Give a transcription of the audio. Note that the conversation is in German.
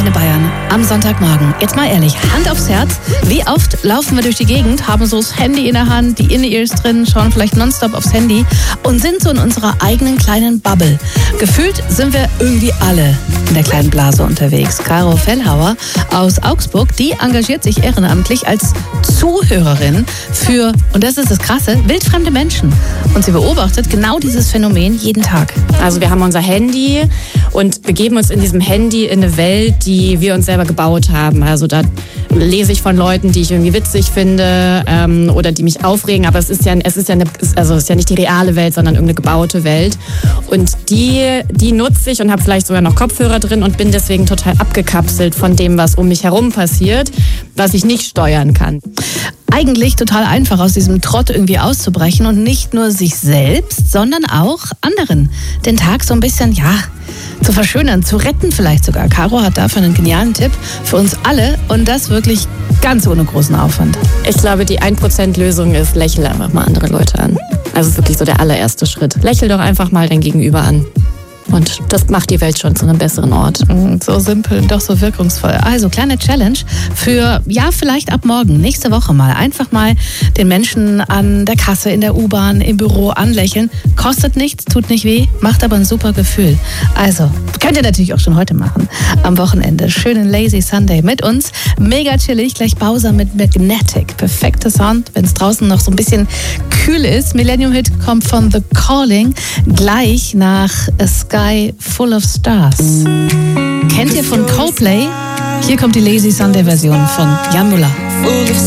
Antenne Bayern am Sonntagmorgen. Jetzt mal ehrlich, Hand aufs Herz, wie oft laufen wir durch die Gegend, haben so das Handy in der Hand, die In-Ears drin, schauen vielleicht nonstop aufs Handy und sind so in unserer eigenen kleinen Bubble. Gefühlt sind wir irgendwie alle in der kleinen Blase unterwegs. Caro Fellhauer aus Augsburg, die engagiert sich ehrenamtlich als Zuhörerin für, und das ist das Krasse, wildfremde Menschen. Und sie beobachtet genau dieses Phänomen jeden Tag. Also wir haben unser Handy und begeben uns in diesem Handy in eine Welt, die wir uns selber gebaut haben. Also da lese ich von Leuten, die ich irgendwie witzig finde oder die mich aufregen, aber es ist ja nicht die reale Welt, sondern irgendeine gebaute Welt. Und die nutze ich und habe vielleicht sogar noch Kopfhörer drin und bin deswegen total abgekapselt von dem, was um mich herum passiert, was ich nicht steuern kann. Eigentlich total einfach, aus diesem Trott irgendwie auszubrechen und nicht nur sich selbst, sondern auch anderen den Tag so ein bisschen, zu verschönern, zu retten vielleicht sogar. Caro hat dafür einen genialen Tipp für uns alle und das wirklich ganz ohne großen Aufwand. Ich glaube, die 1%-Lösung ist, lächel einfach mal andere Leute an. Also ist wirklich so der allererste Schritt. Lächel doch einfach mal dein Gegenüber an. Und das macht die Welt schon zu einem besseren Ort. So simpel, doch so wirkungsvoll. Also kleine Challenge für, vielleicht ab morgen, nächste Woche mal. Einfach mal den Menschen an der Kasse, in der U-Bahn, im Büro anlächeln. Kostet nichts, tut nicht weh, macht aber ein super Gefühl. Also, könnt ihr natürlich auch schon heute machen. Am Wochenende. Schönen Lazy Sunday mit uns. Mega chillig, gleich Bowser mit Magnetic. Perfekter Sound, wenn es draußen noch so ein bisschen kühl ist. Millennium Hit kommt von The Calling. Gleich nach A Sky Full of Stars. Kennt ihr von Coldplay? Hier kommt die Lazy Sunday Version von Jan Müller.